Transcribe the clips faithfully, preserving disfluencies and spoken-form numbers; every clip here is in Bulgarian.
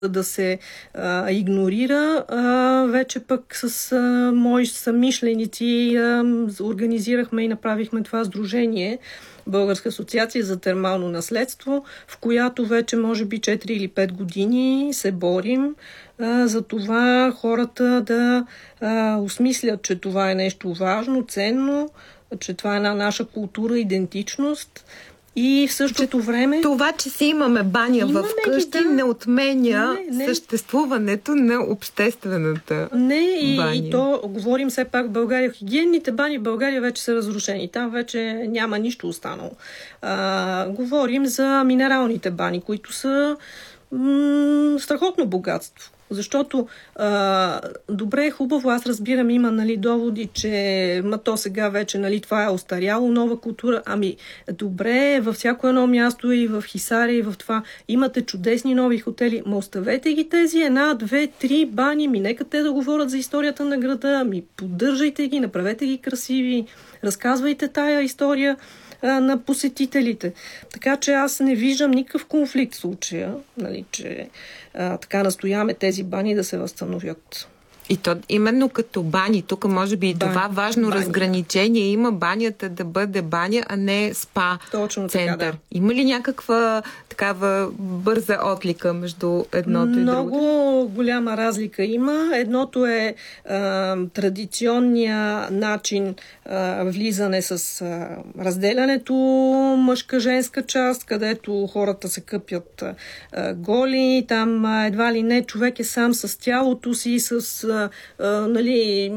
да се а, игнорира. А, вече пък с а, мои съмишленици а, организирахме и направихме това сдружение Българска асоциация за термално наследство, в която вече може би четири или пет години се борим а, за това хората да а, осмислят, че това е нещо важно, ценно, че това е една наша култура, идентичност. И в същото че, време... Това, че си имаме баня имаме в къщи, да. не отменя не, не. съществуването на обществената не, и, баня. И то говорим все пак в България. Хигиенните бани в България вече са разрушени. Там вече няма нищо останало. А, говорим за минералните бани, които са м- страхотно богатство. Защото а, добре, хубаво, аз разбирам, има нали, доводи, че ма то сега вече нали, това е остаряло, нова култура. Ами добре, във всяко едно място и в Хисаря и в това имате чудесни нови хотели. Ма оставете ги тези една, две, три бани, ми нека те да говорят за историята на града, ми поддържайте ги, направете ги красиви, разказвайте тая история на посетителите. Така че аз не виждам никакъв конфликт в случая, нали, че а, така настояваме тези бани да се възстановят. И то именно като бани, тук може би и бани, това важно бани. разграничение, има банята да бъде баня, а не спа Точно център. Така, да. Има ли някаква такава бърза отлика между едното Много и другото? Много голяма разлика има. Едното е а, традиционния начин а, влизане с а, разделянето мъжка-женска част, където хората се къпят а, голи. Там а, едва ли не човек е сам с тялото си, с а, а, нали,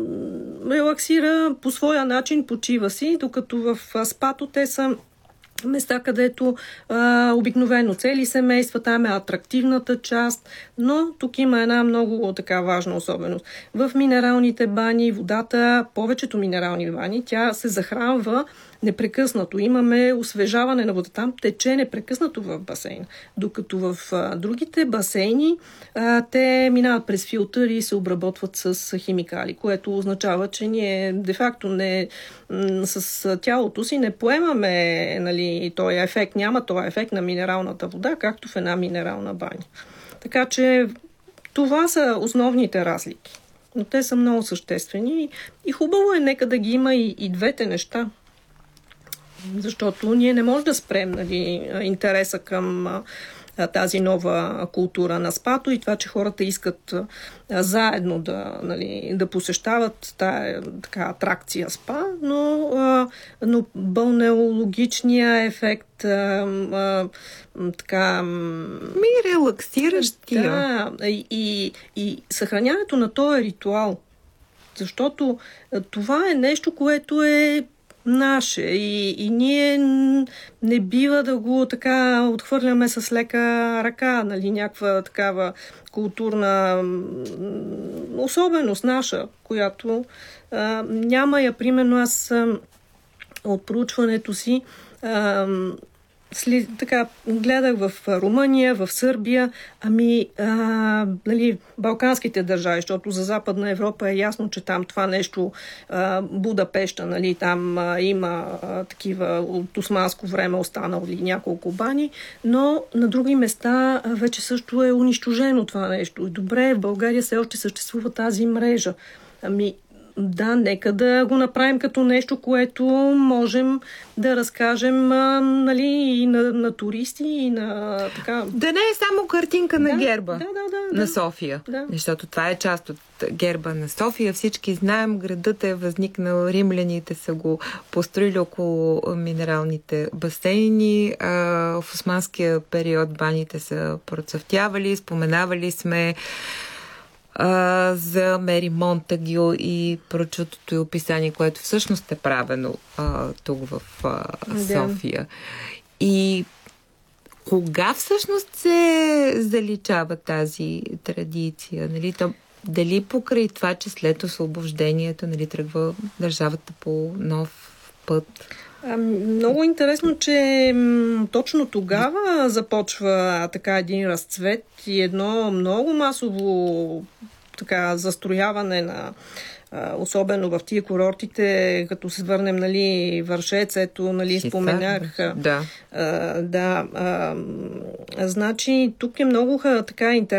релаксира по своя начин, почива си, докато в а, спато те са места, където а, обикновено цели семейства, там е атрактивната част, но тук има една много така важна особеност. В минералните бани, водата, повечето минерални бани, тя се захранва непрекъснато. Имаме освежаване на водата. Там тече непрекъснато в басейна. Докато в а, другите басейни а, те минават през филтър и се обработват с химикали, което означава, че ние де-факто не, м- с тялото си не поемаме нали, този ефект. Няма този ефект на минералната вода, както в една минерална баня. Така че това са основните разлики. Но те са много съществени и хубаво е нека да ги има и, и двете неща. Защото ние не можем да спрем нали, интереса към а, тази нова култура на спато и това, че хората искат а, заедно да, нали, да посещават тая така, атракция спа, но, а, но балнеологичният ефект а, а, така... Ми релаксиращия. Да, и, и, и съхраняването на този ритуал. Защото а, това е нещо, което е наше и, и ние не бива да го така отхвърляме с лека ръка, нали, някаква такава културна особеност наша, която а, няма я. Примерно аз а, от проучването си а, сли, така, гледах в Румъния, в Сърбия, ами а, нали, балканските държави, защото за Западна Европа е ясно, че там това нещо а, Будапеща, нали, там а, има а, такива от османско време останали няколко бани, но на други места а, вече също е унищожено това нещо. И добре, в България все още съществува тази мрежа. Ами да, нека да го направим като нещо, което можем да разкажем а, нали, и на, на туристи, и на така... Да не е само картинка да, на герба да, да, да, на да. София. Да. Защото това е част от герба на София. Всички знаем, градът е възникнал, римляните са го построили около минералните басейни. А, в османския период баните са процъфтявали, споменавали сме Uh, за Мери Монтагю и прочутото и описание, което всъщност е правено uh, тук в uh, София. И кога всъщност се заличава тази традиция? Нали? То, дали покрай това, че след освобождението нали, тръгва държавата по нов път? Много интересно, че м, точно тогава започва така един разцвет и едно много масово така застрояване на а, особено в тия курортите, като се върнем, нали, Вършец, ето, нали, Хисар, споменах. Да. А, да. А, значи, тук е много така интересно.